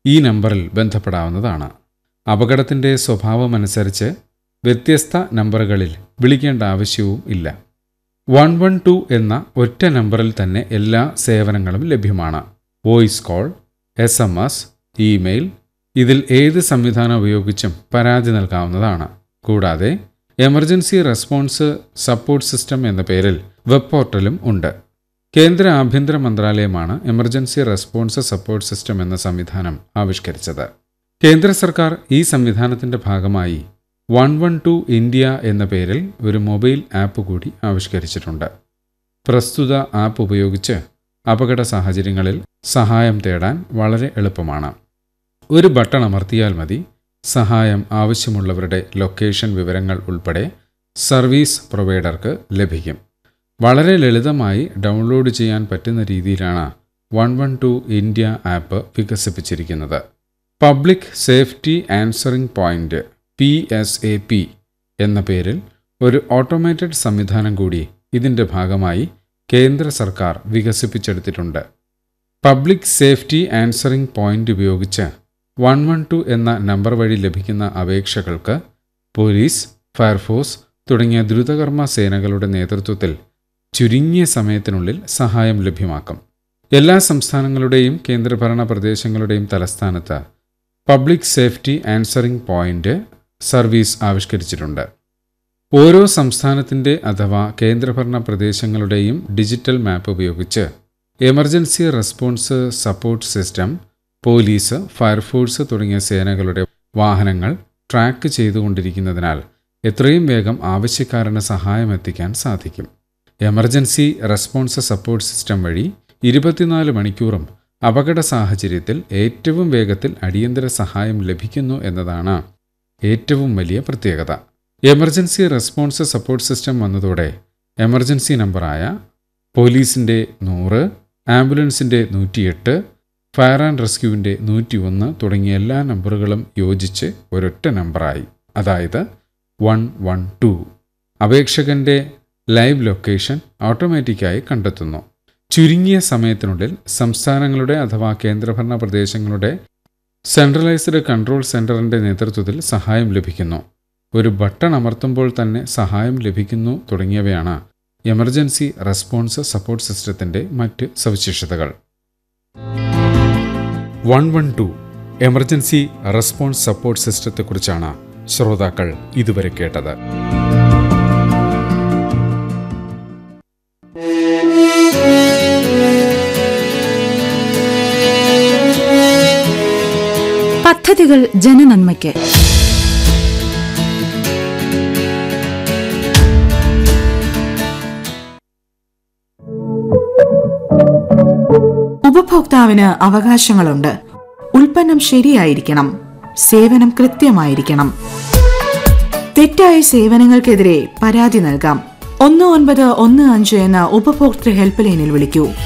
ഈ നമ്പറിൽ ബന്ധപ്പെടാവുന്നതാണ്. അപകടത്തിൻ്റെ സ്വഭാവമനുസരിച്ച് വ്യത്യസ്ത നമ്പറുകളിൽ വിളിക്കേണ്ട ആവശ്യവും ഇല്ല. 112 എന്ന ഒറ്റ നമ്പറിൽ തന്നെ എല്ലാ സേവനങ്ങളും ലഭ്യമാണ്. വോയിസ് കോൾ, SMS, ഇമെയിൽ, ഇതിൽ ഏത് സംവിധാനം ഉപയോഗിച്ചും പരാതി നൽകാവുന്നതാണ്. കൂടാതെ എമർജൻസി റെസ്പോൺസ് സപ്പോർട്ട് സിസ്റ്റം എന്ന പേരിൽ വെബ് പോർട്ടലും ഉണ്ട്. കേന്ദ്ര ആഭ്യന്തര മന്ത്രാലയമാണ് എമർജൻസി റെസ്പോൺസ് സപ്പോർട്ട് സിസ്റ്റം എന്ന സംവിധാനം ആവിഷ്കരിച്ചത്. കേന്ദ്ര സർക്കാർ ഈ സംവിധാനത്തിൻ്റെ ഭാഗമായി 112 ഇന്ത്യ എന്ന പേരിൽ ഒരു മൊബൈൽ ആപ്പ് കൂടി ആവിഷ്കരിച്ചിട്ടുണ്ട്. പ്രസ്തുത ആപ്പ് ഉപയോഗിച്ച് അപകട സാഹചര്യങ്ങളിൽ സഹായം തേടാൻ വളരെ എളുപ്പമാണ്. ഒരു ബട്ടൺ അമർത്തിയാൽ മതി, സഹായം ആവശ്യമുള്ളവരുടെ ലൊക്കേഷൻ വിവരങ്ങൾ ഉൾപ്പെടെ സർവീസ് പ്രൊവൈഡർക്ക് ലഭിക്കും. വളരെ ലളിതമായി ഡൗൺലോഡ് ചെയ്യാൻ പറ്റുന്ന രീതിയിലാണ് 112 India app വികസിപ്പിച്ചിരിക്കുന്നത്. Public safety answering point PSAP എന്ന പേരിൽ ഒരു ഓട്ടോമേറ്റഡ് സംവിധാനം കൂടി ഇതിൻ്റെ ഭാഗമായി കേന്ദ്ര സർക്കാർ വികസിപ്പിച്ചെടുത്തിട്ടുണ്ട്. പബ്ലിക് സേഫ്റ്റി ആൻസറിംഗ് പോയിന്റ് ഉപയോഗിച്ച് 112 എന്ന നമ്പർ വഴി ലഭിക്കുന്ന അപേക്ഷകൾക്ക് പോലീസ്, ഫയർഫോഴ്സ് തുടങ്ങിയ ദ്രുതകർമ്മ സേനകളുടെ നേതൃത്വത്തിൽ ചുരുങ്ങിയ സമയത്തിനുള്ളിൽ സഹായം ലഭ്യമാക്കും. എല്ലാ സംസ്ഥാനങ്ങളുടെയും കേന്ദ്രഭരണ പ്രദേശങ്ങളുടെയും തലസ്ഥാനത്ത് public safety answering point service ആവിഷ്കരിച്ചിട്ടുണ്ട്. ഓരോ സംസ്ഥാനത്തിൻ്റെ അഥവാ കേന്ദ്രഭരണ പ്രദേശങ്ങളുടെയും ഡിജിറ്റൽ മാപ്പ് ഉപയോഗിച്ച് emergency response support system police, fire force തുടങ്ങിയ സേനകളുടെ വാഹനങ്ങൾ ട്രാക്ക് ചെയ്തുകൊണ്ടിരിക്കുന്നതിനാൽ എത്രയും വേഗം ആവശ്യക്കാരന് സഹായം എത്തിക്കാൻ സാധിക്കും. എമർജൻസി റെസ്പോൺസ് സപ്പോർട്ട് സിസ്റ്റം വഴി 24 മണിക്കൂറും അപകട സാഹചര്യത്തിൽ ഏറ്റവും വേഗത്തിൽ അടിയന്തര സഹായം ലഭിക്കുന്നു എന്നതാണ് ഏറ്റവും വലിയ പ്രത്യേകത. എമർജൻസി റെസ്പോൺസ് സപ്പോർട്ട് സിസ്റ്റം വന്നതോടെ എമർജൻസി നമ്പറായ പോലീസിൻ്റെ 100, ആംബുലൻസിൻ്റെ 108, ഫയർ ആൻഡ് റെസ്ക്യൂവിൻ്റെ 101 തുടങ്ങിയ എല്ലാ നമ്പറുകളും യോജിച്ച് ഒരൊറ്റ നമ്പറായി, അതായത് 112. അപേക്ഷകൻ്റെ ലൈവ് ലൊക്കേഷൻ ഓട്ടോമാറ്റിക്കായി കണ്ടെത്തുന്നു. ചുരുങ്ങിയ സമയത്തിനുള്ളിൽ സംസ്ഥാനങ്ങളുടെ അഥവാ കേന്ദ്രഭരണ പ്രദേശങ്ങളുടെ സെൻട്രലൈസ്ഡ് കൺട്രോൾ സെൻ്ററിൻ്റെ നേതൃത്വത്തിൽ സഹായം ലഭിക്കുന്നു. ഒരു ബട്ടൺ അമർത്തുമ്പോൾ തന്നെ സഹായം ലഭിക്കുന്നു തുടങ്ങിയവയാണ് എമർജൻസി റെസ്പോൺസ് സപ്പോർട്ട് സിസ്റ്റത്തിൻ്റെ മറ്റ് സവിശേഷതകൾ. 112 എമർജൻസി റെസ്പോൺസ് സപ്പോർട്ട് സിസ്റ്റത്തെക്കുറിച്ചാണ് ശ്രോതാക്കൾ ഇതുവരെ കേട്ടത്. പദ്ധതികൾ ജനനന്മയ്ക്ക്. ഉപഭോക്താവിന് അവകാശങ്ങളുണ്ട്. ഉൽപ്പന്നം ശരിയായിരിക്കണം, സേവനം കൃത്യമായിരിക്കണം. തെറ്റായ സേവനങ്ങൾക്കെതിരെ പരാതി നൽകാം. 1915 എന്ന ഉപഭോക്തൃ ഹെൽപ്പ് ലൈനിൽ വിളിക്കൂ.